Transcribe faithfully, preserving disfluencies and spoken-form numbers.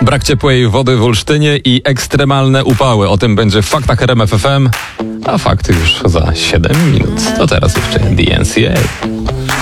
Brak ciepłej wody w Olsztynie i ekstremalne upały. O tym będzie w Faktach R M F F M, a fakty już za siedem minut. To teraz jeszcze D N C A.